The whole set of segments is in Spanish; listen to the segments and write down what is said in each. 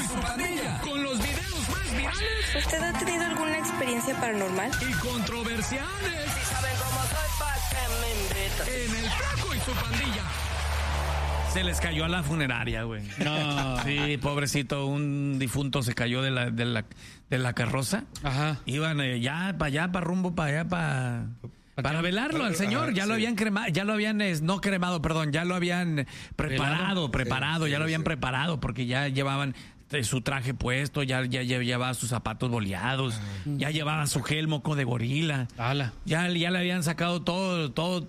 su pandilla, con los videos más virales. ¿Usted ha tenido alguna experiencia paranormal? Y controversiales. Si saben cómo soy, ¿pa' qué me invitan? En el Flaco y su pandilla. Se les cayó a la funeraria, güey. No. Sí, pobrecito, un difunto se cayó de la carroza. Ajá. Iban ya para allá, para velarlo al señor. Ya lo habían cremado, ya lo habían no cremado, perdón, ya lo habían preparado, ya lo habían preparado porque ya llevaban su traje puesto, ya llevaba sus zapatos boleados, ya llevaba su gel moco de gorila. Ala. Ya le habían sacado todo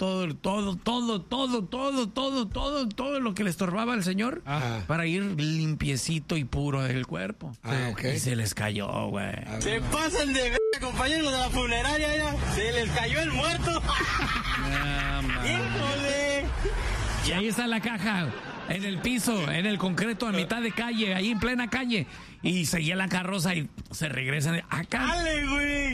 lo que le estorbaba al señor para ir limpiecito y puro del cuerpo. Y se les cayó, güey. Se pasan de compañeros de la funeraria, ya. Se les cayó el muerto. ¡Híjole! Y ahí está la caja, en el piso, en el concreto, a mitad de calle, ahí en plena calle. Y seguía la carroza y se regresan acá. ¡Dale, güey!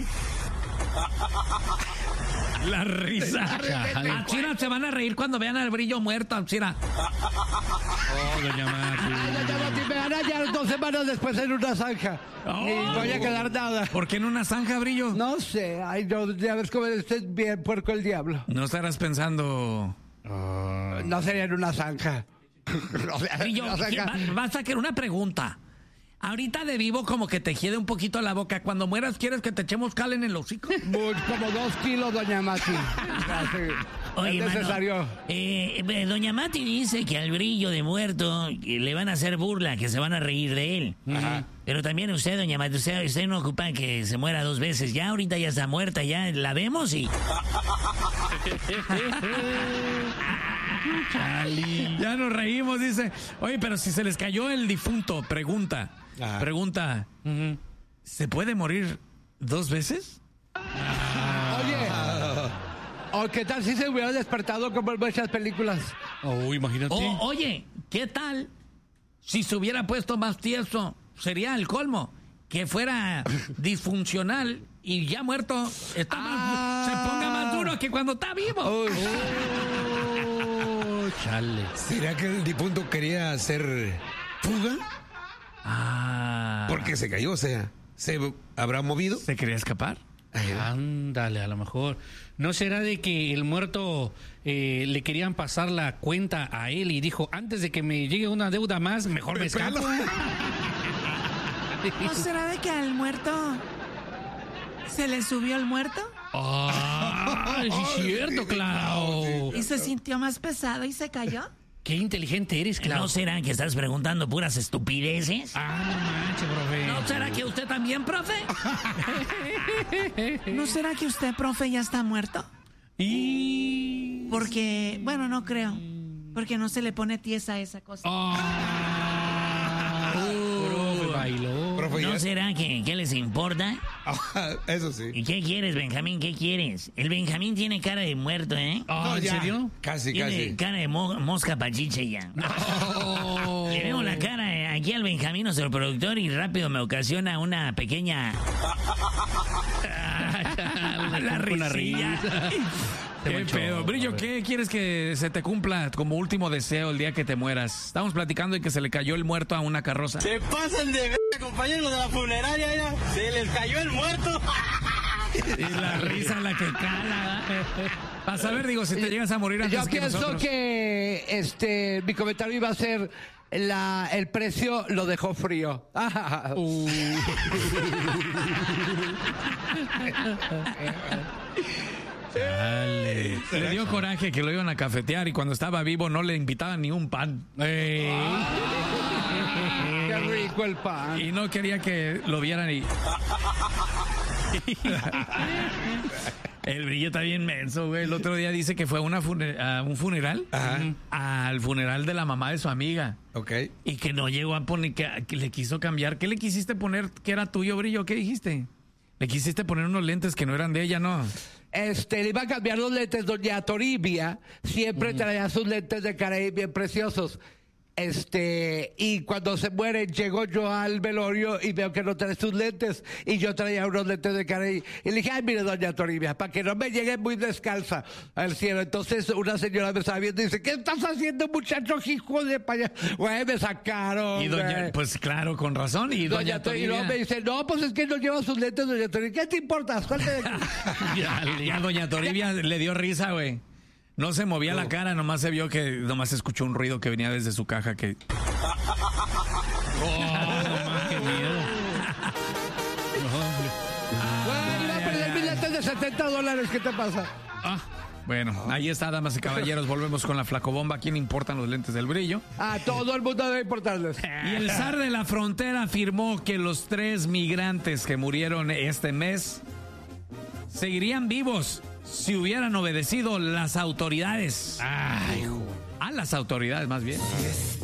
La risa. A China se van a reír cuando vean al Brillo muerto, China. Oh, doña Mati. Doña Mati, me van a hallar 2 semanas después en una zanja. Ni voy a quedar nada. ¿Por qué en una zanja, Brillo? No sé, ay, no, ya ves cómo es bien puerco el diablo. No estarás pensando... No sería en una zanja. Brillo, vas a querer una pregunta. Ahorita de vivo como que te hiede un poquito la boca. Cuando mueras, ¿quieres que te echemos cal en el hocico? Como 2 kilos, doña Mati. Oye, es necesario. Doña Mati dice que al Brillo de muerto le van a hacer burla, que se van a reír de él. Ajá. Pero también usted, doña Mati, usted no ocupa que se muera 2 veces. Ya ahorita ya está muerta, ya la vemos y... Chali, ya nos reímos, dice. Oye, pero si se les cayó el difunto, pregunta. ¿Se puede morir 2 veces? Oye, ¿o qué tal si se hubiera despertado como en muchas películas? Oh, imagínate. Oye, ¿qué tal si se hubiera puesto más tieso? Sería el colmo. Que fuera disfuncional y ya muerto se ponga más duro que cuando está vivo. Chale. ¿Será que el difunto quería hacer fuga? Porque se cayó, o sea, ¿se habrá movido? ¿Se quería escapar? Ándale, a lo mejor. ¿No será de que el muerto le querían pasar la cuenta a él y dijo, antes de que me llegue una deuda más, mejor me escapo? ¿No será de que al muerto se le subió el muerto? Sí, es cierto, Clau. ¿Y se sintió más pesado y se cayó? Qué inteligente eres, Clau. ¿No será que estás preguntando puras estupideces? No manches, profe. ¿No será que usted también, profe? ¿No será que usted, profe, ya está muerto? Y... Porque, bueno, no creo. Porque no se le pone tiesa esa cosa. Profe bailó. Profe, ¿No será que qué les importa? Eso sí. ¿Y qué quieres, Benjamín? ¿Qué quieres? El Benjamín tiene cara de muerto, ¿eh? ¿En serio? Casi. Tiene cara de mosca pachiche ya. Le veo la cara aquí al Benjamín, nuestro productor, y rápido me ocasiona una pequeña... La risilla. ¿Qué pedo? Brillo, ¿qué quieres que se te cumpla como último deseo el día que te mueras? Estamos platicando de que se le cayó el muerto a una carroza. Se pasan de compañeros de la funeraria, ya. Se les cayó el muerto. Y la risa la que cala. Para saber, digo, si te llegas a morir antes Yo que pienso nosotros. que mi comentario iba a ser el precio lo dejó frío. Dale. Le dio coraje que lo iban a cafetear y cuando estaba vivo no le invitaban ni un pan. Qué rico el pan. Y no quería que lo vieran y... El Brillo está bien menso, güey. El otro día dice que fue a un funeral. Ajá. Al funeral de la mamá de su amiga. Ok. Y que no llegó a poner, que le quiso cambiar. ¿Qué le quisiste poner que era tuyo, Brillo? ¿Qué dijiste? Le quisiste poner unos lentes que no eran de ella, ¿no? Le iba a cambiar los lentes, doña Toribia. Siempre traía sus lentes de Caraí bien preciosos. Y cuando se muere, llego yo al velorio y veo que no trae sus lentes. Y yo traía unos lentes de cara y le dije, ay, mire, doña Toribia, para que no me llegue muy descalza al cielo. Entonces una señora me estaba viendo y dice, ¿qué estás haciendo, muchacho, hijo de paya? Güey, me sacaron. Y doña, pues claro, con razón. Y doña Toribia. Y luego me dice, no, pues es que no lleva sus lentes, doña Toribia. ¿Qué te importa? Salte de aquí. ya doña Toribia le dio risa, güey. No se movía la cara, nomás se vio que, nomás escuchó un ruido que venía desde su caja que... ¡Qué miedo! Bueno, a perder mis lentes de $70, ¿qué te pasa? Bueno, ahí está, damas y caballeros, volvemos con la flacobomba. ¿A quién importan los lentes del brillo? A todo el mundo debe importarles. Y el zar de la frontera afirmó que los 3 migrantes que murieron este mes seguirían vivos si hubieran obedecido las autoridades. Ay, a las autoridades más bien.